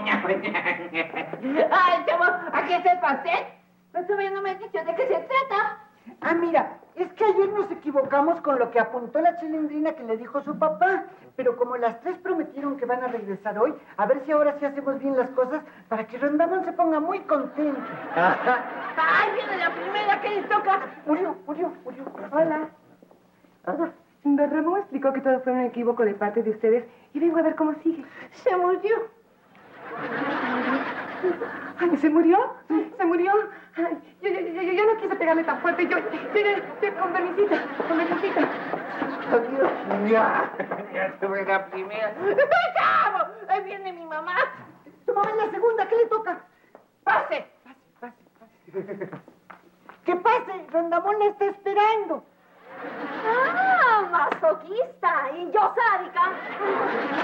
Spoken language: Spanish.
Ay, chavo, ¿aquí está el pastel? Pero todavía no me has dicho de qué se trata. Ah, mira, es que ayer nos equivocamos con lo que apuntó la Chilindrina que le dijo su papá. Pero como las tres prometieron que van a regresar hoy, a ver si ahora sí hacemos bien las cosas para que Rondamón se ponga muy contento. Ay, viene la primera que le toca. Murió. Hola. Don Ramón explicó que todo fue un equívoco de parte de ustedes y vengo a ver cómo sigue. Se murió. Ay, ¿se murió? ¿Se murió? Ay, yo no quise pegarle tan fuerte. Yo con permisita. Adiós. Ya tuve la primera. ¡Chavo! Ahí viene mi mamá. Tu mamá es la segunda, ¿qué le toca? ¡Pase! ¡Que pase! Rondamón la está esperando. ¡Ah, masoquista! Y yo sádica.